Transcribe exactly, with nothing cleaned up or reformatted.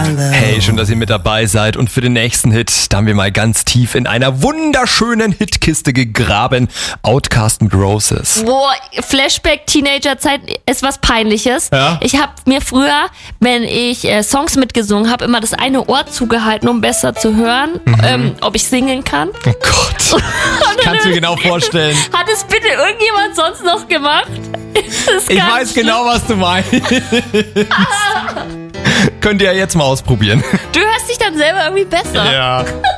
Hey, schön, dass ihr mit dabei seid. Und für den nächsten Hit, da haben wir mal ganz tief in einer wunderschönen Hitkiste gegraben. Outcast mit Roses. Boah, Flashback, Teenagerzeit ist was Peinliches. Ja? Ich habe mir früher, wenn ich äh, Songs mitgesungen habe, immer das eine Ohr zugehalten, um besser zu hören, mhm. ähm, ob ich singen kann. Oh Gott, ich kann es mir genau vorstellen. Hat es bitte irgendjemand sonst noch gemacht? Ich weiß schlimm. genau, was du meinst. Könnt ihr ja jetzt mal ausprobieren. Du hörst dich dann selber irgendwie besser. Ja.